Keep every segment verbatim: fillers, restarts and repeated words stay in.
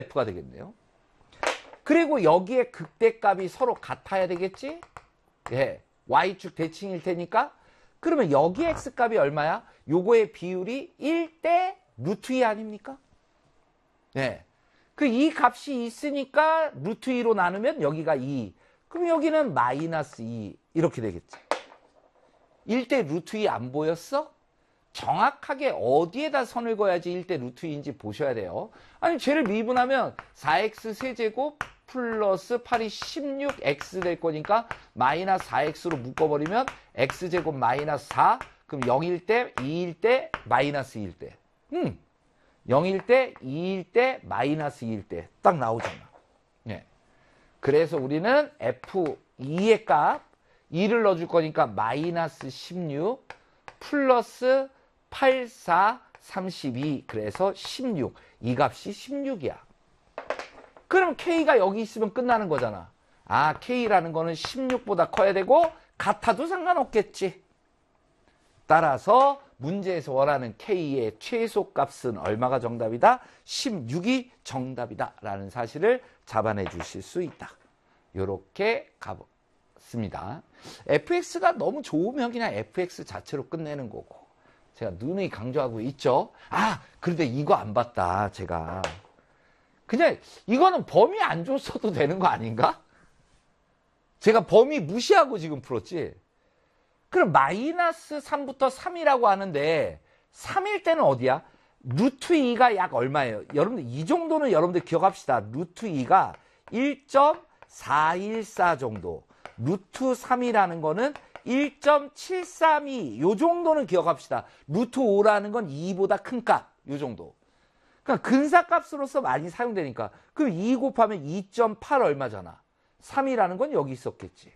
F가 되겠네요. 그리고 여기에 극대값이 서로 같아야 되겠지? 예, Y축 대칭일 테니까. 그러면 여기 X값이 얼마야? 요거의 비율이 일 대 루트 이 아닙니까? 예. 그 이 값이 있으니까 루트 이로 나누면 여기가 이. 그럼 여기는 마이너스 이. 이렇게 되겠지. 일 대 루트 이 안 보였어? 정확하게 어디에다 선을 그어야지 일 대 루트 이인지 보셔야 돼요. 아니, 쟤를 미분하면 사 엑스 세제곱 플러스 팔이 십육 엑스 될 거니까 마이너스 사 엑스로 묶어버리면 x제곱 마이너스 사. 그럼 영일 때, 이일 때, 마이너스 이일 때. 음. 영일 때, 이일 때, 마이너스 이일 때. 딱 나오잖아. 예. 그래서 우리는 에프 이의 값, 이를 넣어줄 거니까 마이너스 십육 플러스 팔, 사, 삼십이. 그래서 십육. 이 값이 십육이야. 그럼 K가 여기 있으면 끝나는 거잖아. 아, K라는 거는 십육보다 커야 되고 같아도 상관없겠지. 따라서 문제에서 원하는 K의 최소값은 얼마가 정답이다? 십육이 정답이다 라는 사실을 잡아내 주실 수 있다. 이렇게 가봤습니다. 에프엑스가 너무 좋으면 그냥 에프엑스 자체로 끝내는 거고, 제가 누누이 강조하고 있죠. 아, 그런데 이거 안 봤다 제가. 그냥 이거는 범위 안 줬어도 되는 거 아닌가? 제가 범위 무시하고 지금 풀었지. 그럼 마이너스 삼부터 삼이라고 하는데 삼일 때는 어디야? 루트 이가 약 얼마예요? 여러분들 이 정도는 여러분들 기억합시다. 루트 이가 일 점 사일사 정도. 루트 삼이라는 거는 일 점 칠삼이. 요 정도는 기억합시다. 루트 오라는 건 이보다 큰 값. 요 정도. 그러니까 근사값으로서 많이 사용되니까. 그럼 이 곱하면 이 점 팔 얼마잖아. 삼이라는 건 여기 있었겠지.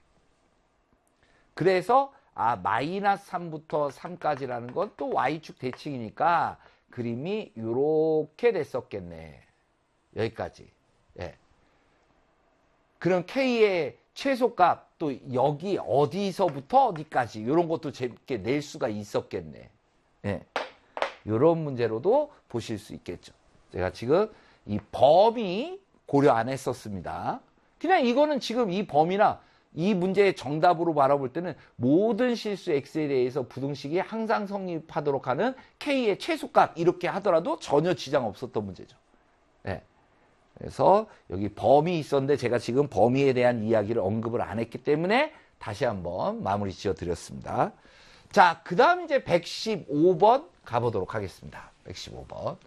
그래서 아, 마이너스 삼부터 삼까지라는 건 또 Y축 대칭이니까 그림이 이렇게 됐었겠네. 여기까지. 예. 그럼 K의 최소값 또 여기 어디서부터 어디까지 이런 것도 재밌게 낼 수가 있었겠네. 예. 이런 문제로도 보실 수 있겠죠. 제가 지금 이 범위 고려 안 했었습니다. 그냥 이거는 지금 이 범위나 이 문제의 정답으로 바라볼 때는 모든 실수 X에 대해서 부등식이 항상 성립하도록 하는 K의 최소값 이렇게 하더라도 전혀 지장 없었던 문제죠. 네. 그래서 여기 범위 있었는데 제가 지금 범위에 대한 이야기를 언급을 안 했기 때문에 다시 한번 마무리 지어 드렸습니다. 자, 그 다음 이제 백십오 번 가보도록 하겠습니다. 백십오 번.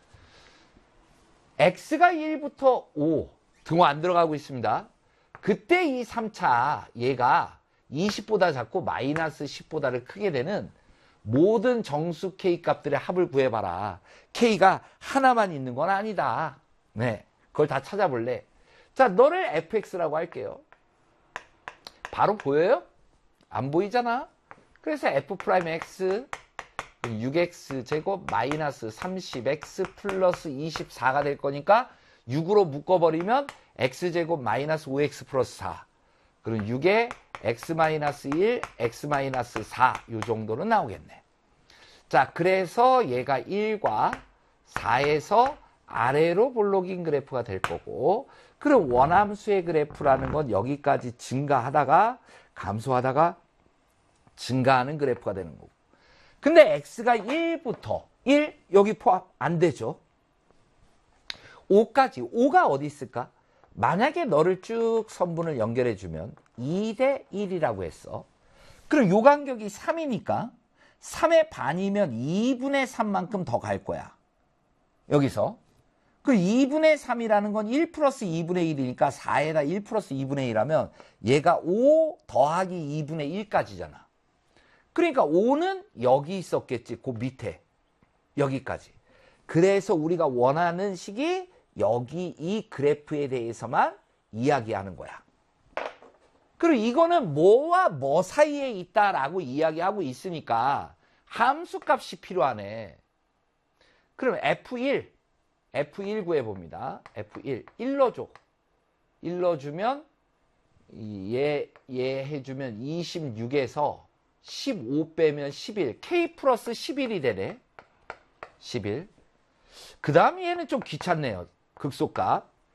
X가 일부터 오 등호 안 들어가고 있습니다. 그때 이 삼 차 얘가 이십보다 작고 마이너스 십보다를 크게 되는 모든 정수 K 값들의 합을 구해봐라. K가 하나만 있는 건 아니다. 네, 그걸 다 찾아볼래. 자, 너를 에프엑스라고 할게요. 바로 보여요? 안 보이잖아. 그래서 F'X 육 엑스 제곱 마이너스 삼십 엑스 플러스 이십사가 될 거니까 육으로 묶어버리면 X제곱 마이너스 오 엑스 플러스 사. 그럼 육에 X 마이너스 일, X 마이너스 사. 요 정도는 나오겠네. 자, 그래서 얘가 일과 사에서 아래로 볼록인 그래프가 될 거고, 그럼 원함수의 그래프라는 건 여기까지 증가하다가 감소하다가 증가하는 그래프가 되는 거고. 근데 X가 일부터 일, 여기 포함 안 되죠. 오까지. 오가 어디 있을까? 만약에 너를 쭉 선분을 연결해주면 이 대 일이라고 했어. 그럼 요 간격이 삼이니까 삼의 반이면 이분의 삼만큼 더 갈 거야. 여기서. 그 이분의 삼이라는 건 일 플러스 이분의 일이니까 사에다 일 플러스 이분의 일 하면 얘가 오 더하기 이분의 일까지잖아. 그러니까 오는 여기 있었겠지. 그 밑에. 여기까지. 그래서 우리가 원하는 식이 여기 이 그래프에 대해서만 이야기하는 거야. 그리고 이거는 뭐와 뭐 사이에 있다라고 이야기하고 있으니까 함수값이 필요하네. 그럼 에프 일, 에프 일 구해봅니다. 에프 일, 일 넣어줘. 일 넣어주면 얘, 얘 해주면 이십육에서 십오 빼면 십일, K 플러스 십일이 되네. 십일. 그 다음 얘는 좀 귀찮네요. 극소값.